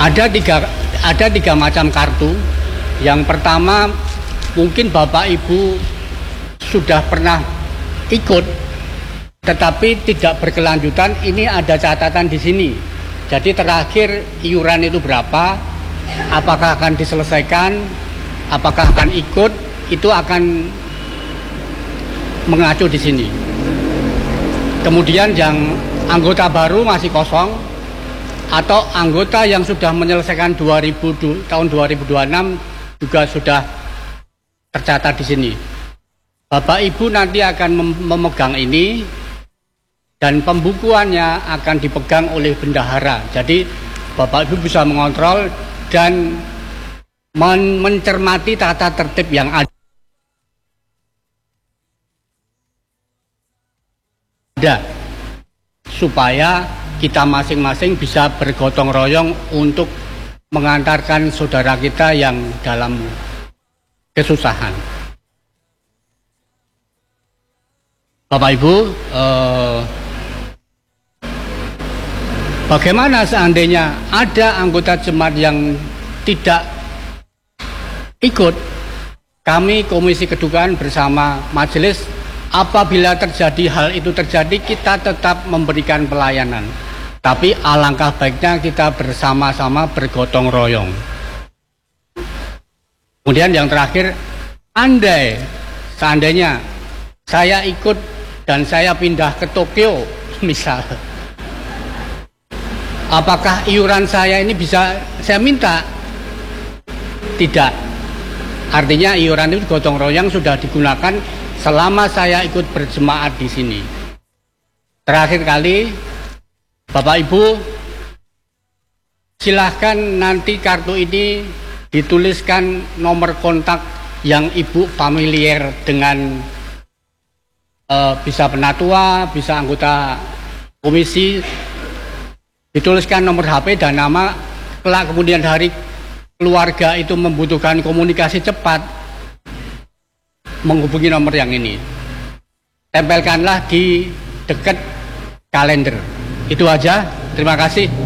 Ada tiga macam kartu. Yang pertama, mungkin Bapak Ibu sudah pernah ikut, tetapi tidak berkelanjutan. Ini ada catatan di sini. Jadi terakhir iuran itu berapa, apakah akan diselesaikan, apakah akan ikut, itu akan mengacu di sini. Kemudian yang anggota baru masih kosong, atau anggota yang sudah menyelesaikan tahun 2026 juga sudah tercatat di sini. Bapak Ibu nanti akan memegang ini dan pembukuannya akan dipegang oleh bendahara. Jadi Bapak Ibu bisa mengontrol dan mencermati tata tertib yang ada supaya kita masing-masing bisa bergotong royong untuk mengantarkan saudara kita yang dalam kesusahan. Bapak Ibu, bagaimana seandainya ada anggota jemaat yang tidak ikut? Kami Komisi Kedukaan bersama majelis, apabila terjadi hal itu terjadi, kita tetap memberikan pelayanan. Tapi alangkah baiknya kita bersama-sama bergotong royong. Kemudian yang terakhir, seandainya saya ikut dan saya pindah ke Tokyo, misal, apakah iuran saya ini bisa saya minta? Tidak. Artinya iuran itu gotong royong sudah digunakan selama saya ikut berjemaat di sini. Terakhir kali, Bapak Ibu, silahkan nanti kartu ini dituliskan nomor kontak yang Ibu familiar dengan, bisa penatua, bisa anggota komisi, dituliskan nomor HP dan nama. Kelak kemudian hari keluarga itu membutuhkan komunikasi cepat, menghubungi nomor yang ini. Tempelkanlah di dekat kalender. Itu aja, terima kasih.